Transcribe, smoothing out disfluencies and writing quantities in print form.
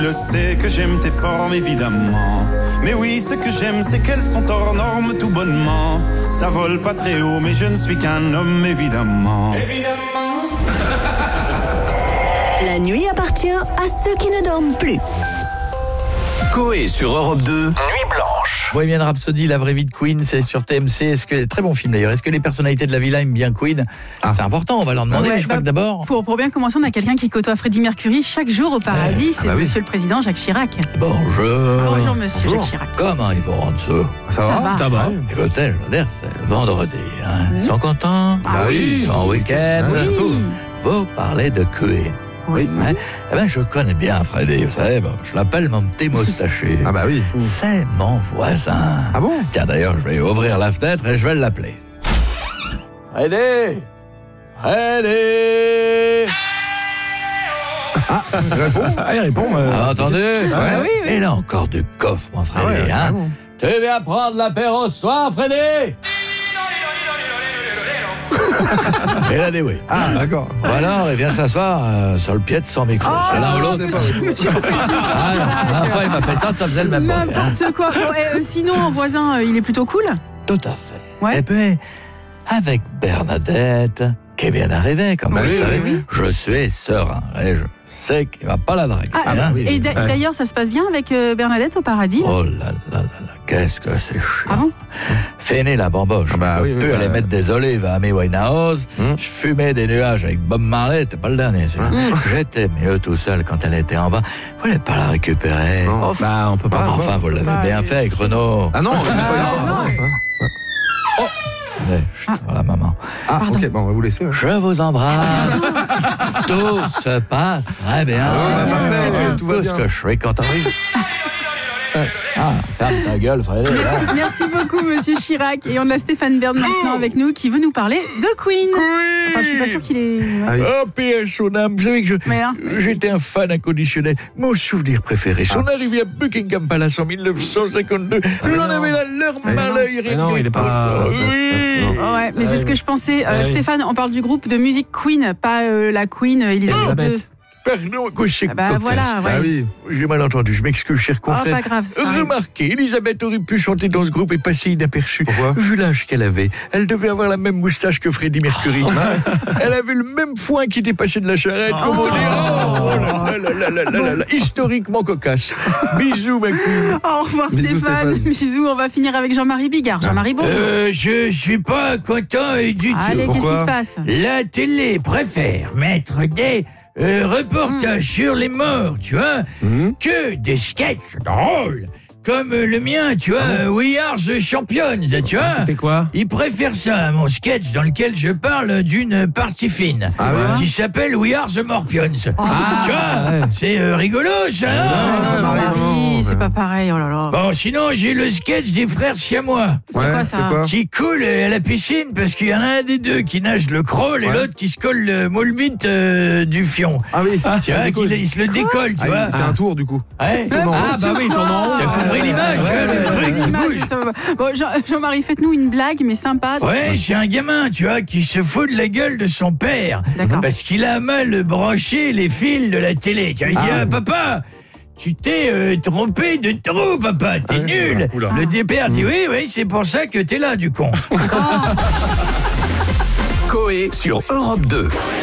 Je sais que j'aime tes formes évidemment. Mais oui, ce que j'aime c'est qu'elles sont hors normes tout bonnement. Ça vole pas très haut mais je ne suis qu'un homme évidemment. La nuit appartient à ceux qui ne dorment plus. Coé sur Europe 2, Nuit Blanche. Bohemian Rhapsody, la vraie vie de Queen, c'est sur TMC. Est-ce que très bon film d'ailleurs. Est-ce que les personnalités de la villa aiment bien Queen ? C'est important, on va leur demander. Ouais, mais je crois que d'abord. Pour bien commencer, on a quelqu'un qui côtoie Freddie Mercury chaque jour au paradis. C'est Monsieur le Président Jacques Chirac. Bonjour. Bonjour Monsieur Jacques Chirac. Comment ils vont en dessous ? Ça va. Écoutez, je veux dire, c'est le vendredi. Hein. Ils sont contents ? Ah oui. Ils sont en week-end ? Oui. Vous parlez de Queen. Oui. Hein? Eh ben, je connais bien Freddy, vous savez, bon, je l'appelle mon petit moustachu. Ah bah oui. C'est mon voisin. Ah bon ? Tiens, d'ailleurs, je vais ouvrir la fenêtre et je vais l'appeler. Freddy ! Freddy ! Il répond. Entendu ? Oui. Il a encore du coffre, mon Freddy. Ouais, hein? vraiment. Tu viens prendre l'apéro ce soir, Freddy ? Il a dit oui. Ah, d'accord. Ou alors, il vient s'asseoir sur le pied de son micro. C'est l'un ou l'autre. Monsieur le Président. Enfin, il m'a fait ça faisait le même bruit. Hein. N'importe quoi. Bon, sinon, en voisin, il est plutôt cool. Tout à fait. Ouais. Et puis, avec Bernadette, qui vient d'arriver, comme vous le savez, je suis serein. Et je sais qu'il ne va pas la draguer. Hein. Et d'ailleurs, ça se passe bien avec Bernadette au paradis. Oh là là, qu'est-ce que c'est chiant. Ah bon ? Fini la bamboche. Je peux plus aller mettre des olives à Amy Winehouse. Je fumais des nuages avec Bob Marley. T'es pas le dernier, celui-là. J'étais mieux tout seul quand elle était en bas. Vous voulez pas la récupérer ? Non. Bah, on peut pas. Enfin, vous l'avez bien fait avec Renaud. Ah non, Allez, voilà, maman. Ah, ok, bon, on va vous laisser. Je vous embrasse. Tout se passe très bien. tout va bien. Ce que je suis quand t'arrives. Ferme ta gueule, Frédéric. Merci beaucoup, Monsieur Chirac. Et on a Stéphane Bern maintenant avec nous qui veut nous parler de Queen. Enfin, je suis pas sûre qu'il est... Ouais. Oh, PS son âme. Vous savez que j'étais un fan inconditionnel. Mon souvenir préféré, son arrivée à Buckingham Palace en 1952. Je n'en avais la larme à l'œil. Non, il est pas... Ouais, mais c'est ce que je pensais. Stéphane, on parle du groupe de musique Queen, pas la Queen Elisabeth II. Pardon, c'est voilà, Ah oui. J'ai mal entendu, je m'excuse, cher confrère. pas grave, ça arrive. Remarquez, Elisabeth aurait pu chanter dans ce groupe et passer inaperçue. Pourquoi ? Vu l'âge qu'elle avait, elle devait avoir la même moustache que Freddie Mercury. Elle avait le même foin qui dépassait de la charrette. Comment dire ? Historiquement cocasse. Bisous, ma queen. Au revoir Stéphane. Bisous, on va finir avec Jean-Marie Bigard. Jean-Marie, bonjour. Je suis pas content du tout. Allez, qu'est-ce qui se passe ? La télé préfère mettre des reportages sur les morts, tu vois, que des sketchs drôles. Comme le mien, tu vois, We Are the Champions, tu vois. C'était quoi ? Ils préfèrent ça à mon sketch dans lequel je parle d'une partie fine qui s'appelle We Are the Morpions. Tu vois, c'est rigolo, ça. Non, Jean-Marie, c'est pas pareil, oh là là. Bon, sinon, j'ai le sketch des frères siamois. C'est quoi ça ? Qui coule à la piscine parce qu'il y en a un des deux qui nage le crawl et l'autre qui se colle le moule bite du fion. Ah oui. Tu vois, il se le décolle, tu vois. Il fait un tour, du coup. Ouais. bah oui, il tourne en rond. T'as compris l'image, le truc qui bouge. Ça va. Bon, Jean-Marie, faites-nous une blague, mais sympa. Ouais, j'ai un gamin, tu vois, qui se fout de la gueule de son père. D'accord. Parce qu'il a mal branché les fils de la télé. Il dit, papa, tu t'es trompé de trou, papa, t'es nul. Le père dit, oui, c'est pour ça que t'es là, du con. Coé sur Europe 2.